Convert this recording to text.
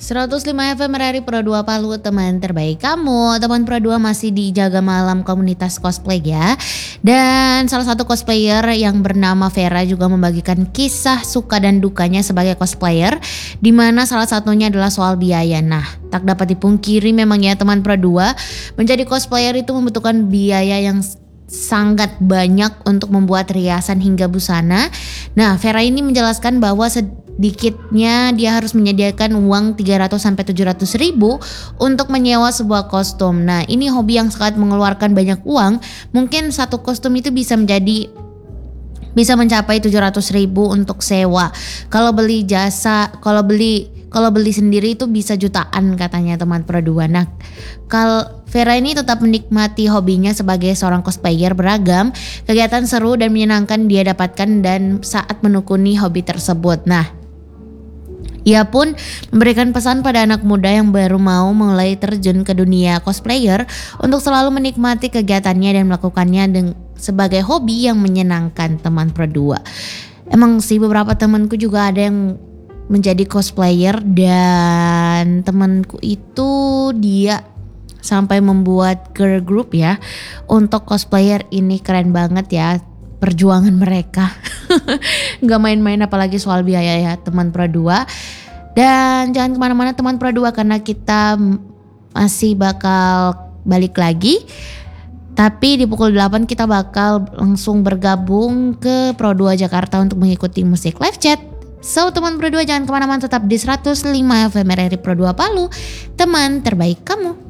105 FM RRI Pro 2 Palu, teman terbaik kamu. Teman Pro 2 masih di Jaga Malam komunitas cosplay ya. Dan salah satu cosplayer yang bernama Vera juga membagikan kisah suka dan dukanya sebagai cosplayer, di mana salah satunya adalah soal biaya. Nah, tak dapat dipungkiri memang ya teman Pro 2, menjadi cosplayer itu membutuhkan biaya yang sangat banyak untuk membuat riasan hingga busana. Nah, Vera ini menjelaskan bahwa sedikitnya dia harus menyediakan uang 300-700 ribu untuk menyewa sebuah kostum. Nah, ini hobi yang sangat mengeluarkan banyak uang. Mungkin satu kostum itu bisa mencapai 700 ribu untuk sewa. Kalau beli sendiri itu bisa jutaan katanya teman Pro 2. Nah, kalau Vera ini tetap menikmati hobinya sebagai seorang cosplayer, beragam kegiatan seru dan menyenangkan dia dapatkan dan saat menekuni hobi tersebut. Nah, ia pun memberikan pesan pada anak muda yang baru mau mulai terjun ke dunia cosplayer untuk selalu menikmati kegiatannya dan melakukannya sebagai hobi yang menyenangkan teman Pro 2. Emang sih beberapa temanku juga ada yang menjadi cosplayer dan temanku itu dia sampai membuat girl group ya untuk cosplayer. Ini keren banget ya perjuangan mereka. Gak main-main apalagi soal biaya ya teman Pro 2. Dan jangan kemana-mana teman Pro 2 karena kita masih bakal balik lagi. Tapi di pukul 8 kita bakal langsung bergabung ke Pro 2 Jakarta untuk mengikuti musik live chat. So teman Pro 2 jangan kemana-mana, tetap di 105 FM RRI Pro 2 Palu, teman terbaik kamu.